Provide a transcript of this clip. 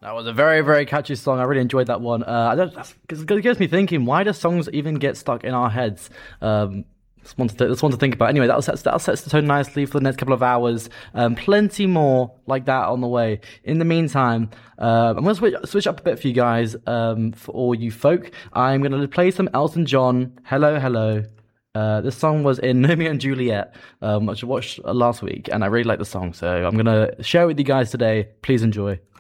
That was a very, very catchy song. I really enjoyed that one. It gets me thinking, why do songs even get stuck in our heads? That's one to think about. Anyway, that sets the tone nicely for the next couple of hours. Plenty more like that on the way. In the meantime, I'm going to switch up a bit for you guys, for all you folk. I'm going to play some Elton John, Hello, Hello. This song was in Romeo and Juliet, which I watched last week, and I really like the song, so I'm going to share it with you guys today. Please enjoy.